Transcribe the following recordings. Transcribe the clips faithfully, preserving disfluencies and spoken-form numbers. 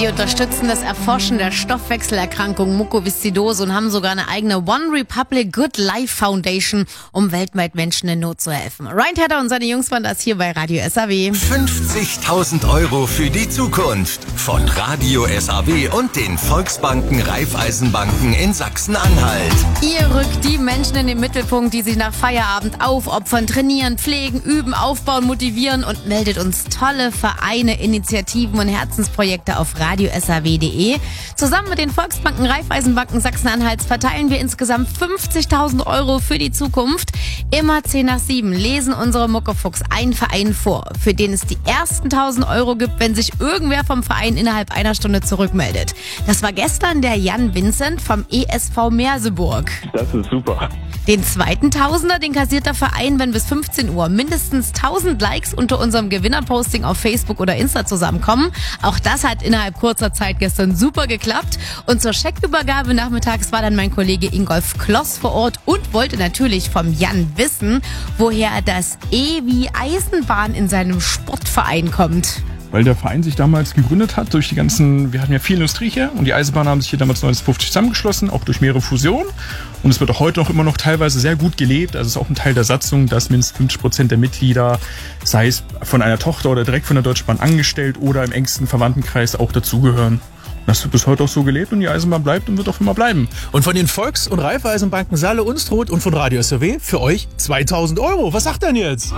Sie unterstützen das Erforschen der Stoffwechselerkrankung Mukoviszidose und haben sogar eine eigene One Republic Good Life Foundation, um weltweit Menschen in Not zu helfen. Ryan Tedder und seine Jungs waren das hier bei Radio S A W. fünfzigtausend Euro für die Zukunft von Radio S A W und den Volksbanken Raiffeisenbanken in Sachsen-Anhalt. Ihr rückt die Menschen in den Mittelpunkt, die sich nach Feierabend aufopfern, trainieren, pflegen, üben, aufbauen, motivieren und meldet uns tolle Vereine, Initiativen und Herzensprojekte auf radio s a w punkt d e. Zusammen mit den Volksbanken Raiffeisenbanken Sachsen-Anhalts verteilen wir insgesamt fünfzigtausend Euro für die Zukunft. Immer zehn nach sieben lesen unsere Muckefuchs einen Verein vor, für den es die ersten tausend Euro gibt, wenn sich irgendwer vom Verein innerhalb einer Stunde zurückmeldet. Das war gestern der Jan Vincent vom E S V Merseburg. Das ist super. Den zweiten Tausender, den kassiert der Verein, wenn bis fünfzehn Uhr mindestens tausend Likes unter unserem Gewinnerposting auf Facebook oder Insta zusammenkommen. Auch das hat innerhalb kurzer Zeit gestern super geklappt. Und zur Scheckübergabe nachmittags war dann mein Kollege Ingolf Kloss vor Ort und wollte natürlich vom Jan wissen, woher das E wie Eisenbahn in seinem Sportverein kommt. Weil der Verein sich damals gegründet hat durch die ganzen, wir hatten ja viel Industrie hier und die Eisenbahnen haben sich hier damals neunzehnhundertfünfzig zusammengeschlossen, auch durch mehrere Fusionen. Und es wird auch heute noch immer noch teilweise sehr gut gelebt. Also es ist auch ein Teil der Satzung, dass mindestens fünfzig Prozent der Mitglieder, sei es von einer Tochter oder direkt von der Deutschen Bahn angestellt oder im engsten Verwandtenkreis auch dazugehören. Das wird bis heute auch so gelebt und die Eisenbahn bleibt und wird auch immer bleiben. Und von den Volks- und Raiffeisenbanken Saale Unstrut und von Radio S A W für euch zweitausend Euro. Was sagt denn jetzt?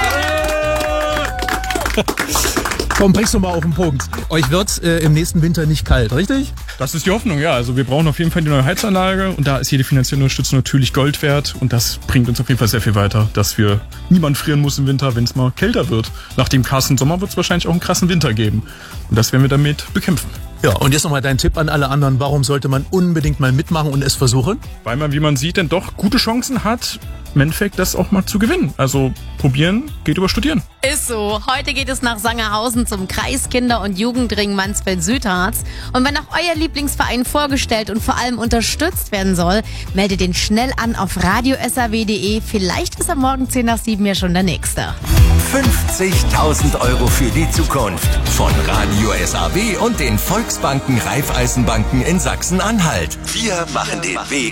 Komm, bringst du mal auf den Punkt. Euch wird äh, im nächsten Winter nicht kalt, richtig? Das ist die Hoffnung, ja. Also wir brauchen auf jeden Fall die neue Heizanlage und da ist jede finanzielle Unterstützung natürlich Gold wert und das bringt uns auf jeden Fall sehr viel weiter, dass wir niemand frieren muss im Winter, wenn es mal kälter wird. Nach dem krassen Sommer wird es wahrscheinlich auch einen krassen Winter geben und das werden wir damit bekämpfen. Ja, und jetzt nochmal dein Tipp an alle anderen. Warum sollte man unbedingt mal mitmachen und es versuchen? Weil man, wie man sieht, dann doch gute Chancen hat, im Endeffekt das auch mal zu gewinnen. Also probieren geht über Studieren. Ist so. Heute geht es nach Sangerhausen zum Kreiskinder- und Jugendring Mansfeld-Südharz. Und wenn auch euer Lieblingsverein vorgestellt und vor allem unterstützt werden soll, meldet den schnell an auf radio s a w punkt d e. Vielleicht ist am Morgen zehn nach sieben ja schon der nächste. fünfzigtausend Euro für die Zukunft von Radio S A W und den Volksbanken Raiffeisenbanken in Sachsen-Anhalt. Wir machen den Weg